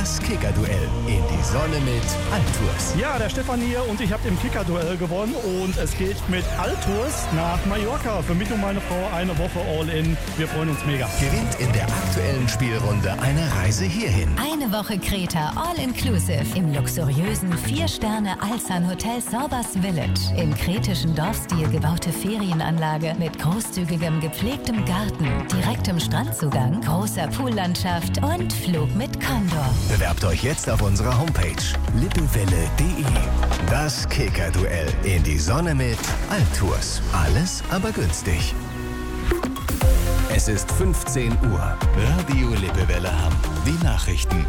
Das Kicker-Duell in die Sonne mit Altours. Ja, der Stefan hier und ich habe im Kicker-Duell gewonnen und es geht mit Altours nach Mallorca. Für mich und meine Frau eine Woche All-In. Wir freuen uns mega. Gewinnt in der aktuellen Spielrunde eine Reise hierhin. Eine Woche Kreta All-Inclusive im luxuriösen 4-Sterne-Alsan-Hotel Sorbas Village. Im kretischen Dorfstil gebaute Ferienanlage mit großzügigem gepflegtem Garten, direktem Strandzugang, großer Poollandschaft und Flug mit Condor. Bewerbt euch jetzt auf unserer Homepage lippewelle.de. Das Kicker-Duell in die Sonne mit Altours. Alles aber günstig. Es ist 15 Uhr. Radio Lippewelle Hamm. Die Nachrichten.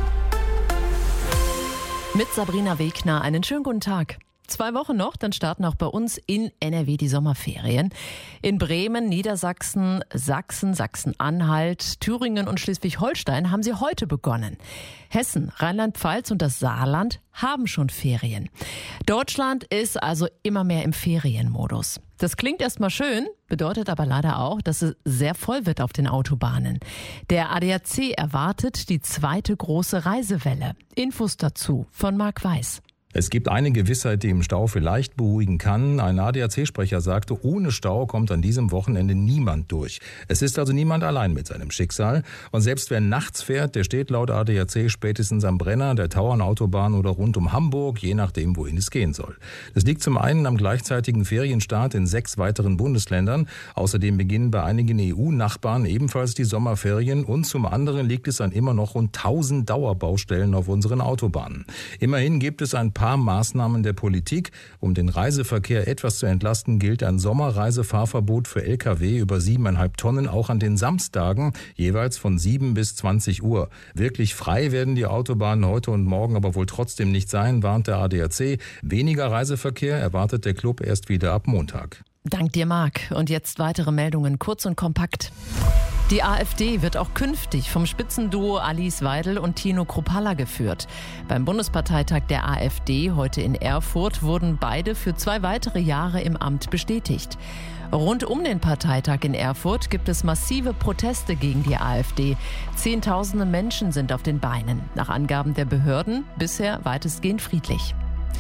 Mit Sabrina Wegner einen schönen guten Tag. 2 Wochen noch, dann starten auch bei uns in NRW die Sommerferien. In Bremen, Niedersachsen, Sachsen, Sachsen-Anhalt, Thüringen und Schleswig-Holstein haben sie heute begonnen. Hessen, Rheinland-Pfalz und das Saarland haben schon Ferien. Deutschland ist also immer mehr im Ferienmodus. Das klingt erstmal schön, bedeutet aber leider auch, dass es sehr voll wird auf den Autobahnen. Der ADAC erwartet die zweite große Reisewelle. Infos dazu von Marc Weiß. Es gibt eine Gewissheit, die im Stau vielleicht beruhigen kann. Ein ADAC-Sprecher sagte, ohne Stau kommt an diesem Wochenende niemand durch. Es ist also niemand allein mit seinem Schicksal. Und selbst wer nachts fährt, der steht laut ADAC spätestens am Brenner, der Tauernautobahn oder rund um Hamburg, je nachdem, wohin es gehen soll. Das liegt zum einen am gleichzeitigen Ferienstart in 6 weiteren Bundesländern. Außerdem beginnen bei einigen EU-Nachbarn ebenfalls die Sommerferien. Und zum anderen liegt es an immer noch rund 1000 Dauerbaustellen auf unseren Autobahnen. Immerhin gibt es ein paar Maßnahmen der Politik. Um den Reiseverkehr etwas zu entlasten, gilt ein Sommerreisefahrverbot für Lkw über 7,5 Tonnen auch an den Samstagen, jeweils von 7 bis 20 Uhr. Wirklich frei werden die Autobahnen heute und morgen aber wohl trotzdem nicht sein, warnt der ADAC. Weniger Reiseverkehr erwartet der Club erst wieder ab Montag. Dank dir, Marc. Und jetzt weitere Meldungen, kurz und kompakt. Die AfD wird auch künftig vom Spitzenduo Alice Weidel und Tino Kruppalla geführt. Beim Bundesparteitag der AfD heute in Erfurt wurden beide für 2 weitere Jahre im Amt bestätigt. Rund um den Parteitag in Erfurt gibt es massive Proteste gegen die AfD. Zehntausende Menschen sind auf den Beinen. Nach Angaben der Behörden bisher weitestgehend friedlich.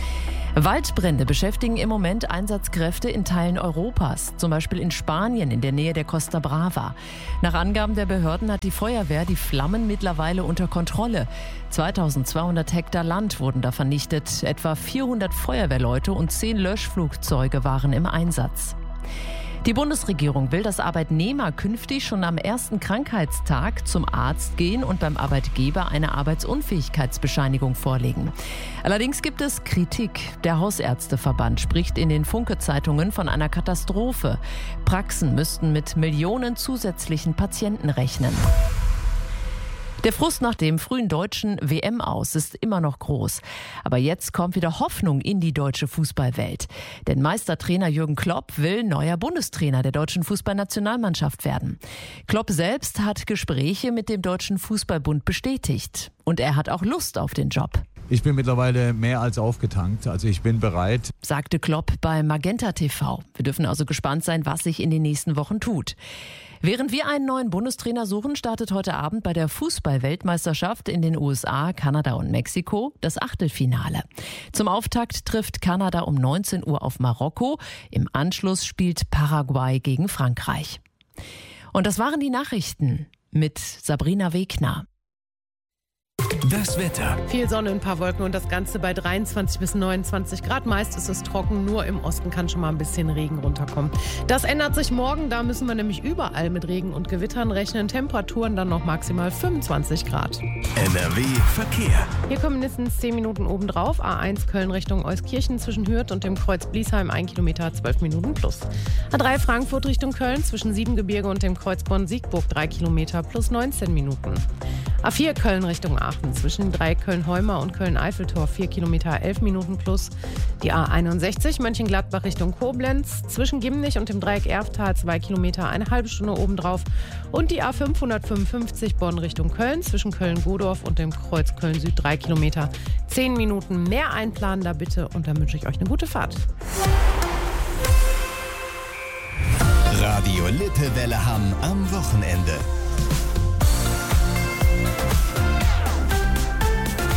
Waldbrände beschäftigen im Moment Einsatzkräfte in Teilen Europas, zum Beispiel in Spanien in der Nähe der Costa Brava. Nach Angaben der Behörden hat die Feuerwehr die Flammen mittlerweile unter Kontrolle. 2200 Hektar Land wurden da vernichtet, etwa 400 Feuerwehrleute und 10 Löschflugzeuge waren im Einsatz. Die Bundesregierung will, dass Arbeitnehmer künftig schon am ersten Krankheitstag zum Arzt gehen und beim Arbeitgeber eine Arbeitsunfähigkeitsbescheinigung vorlegen. Allerdings gibt es Kritik. Der Hausärzteverband spricht in den Funke-Zeitungen von einer Katastrophe. Praxen müssten mit Millionen zusätzlichen Patienten rechnen. Der Frust nach dem frühen deutschen WM-Aus ist immer noch groß. Aber jetzt kommt wieder Hoffnung in die deutsche Fußballwelt. Denn Meistertrainer Jürgen Klopp will neuer Bundestrainer der deutschen Fußballnationalmannschaft werden. Klopp selbst hat Gespräche mit dem Deutschen Fußballbund bestätigt. Und er hat auch Lust auf den Job. Ich bin mittlerweile mehr als aufgetankt, also ich bin bereit, sagte Klopp bei Magenta TV. Wir dürfen also gespannt sein, was sich in den nächsten Wochen tut. Während wir einen neuen Bundestrainer suchen, startet heute Abend bei der Fußball-Weltmeisterschaft in den USA, Kanada und Mexiko das Achtelfinale. Zum Auftakt trifft Kanada um 19 Uhr auf Marokko. Im Anschluss spielt Paraguay gegen Frankreich. Und das waren die Nachrichten mit Sabrina Wegner. Das Wetter. Viel Sonne, ein paar Wolken und das Ganze bei 23 bis 29 Grad. Meist ist es trocken, nur im Osten kann schon mal ein bisschen Regen runterkommen. Das ändert sich morgen, da müssen wir nämlich überall mit Regen und Gewittern rechnen. Temperaturen dann noch maximal 25 Grad. NRW Verkehr. Hier kommen mindestens 10 Minuten obendrauf. A1 Köln Richtung Euskirchen zwischen Hürth und dem Kreuz Bliesheim 1 Kilometer 12 Minuten plus. A3 Frankfurt Richtung Köln zwischen Siebengebirge und dem Kreuz Bonn-Siegburg 3 Kilometer plus 19 Minuten. A4 Köln Richtung Aachen zwischen 3 Köln-Heumer und Köln-Eiffeltor 4 Kilometer 11 Minuten plus. Die A61 Mönchengladbach Richtung Koblenz zwischen Gimnich und dem Dreieck Erftal 2 Kilometer eine halbe Stunde obendrauf. Und die A555 Bonn Richtung Köln zwischen Köln-Godorf und dem Kreuz Köln-Süd 3 Kilometer 10 Minuten mehr einplanen da bitte und dann wünsche ich euch eine gute Fahrt. Radio Lippewelle Hamm am Wochenende.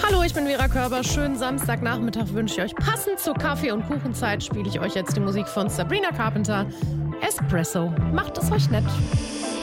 Hallo, ich bin Vera Körber. Schönen Samstagnachmittag wünsche ich euch. Passend zur Kaffee- und Kuchenzeit spiele ich euch jetzt die Musik von Sabrina Carpenter. Espresso. Macht es euch nett.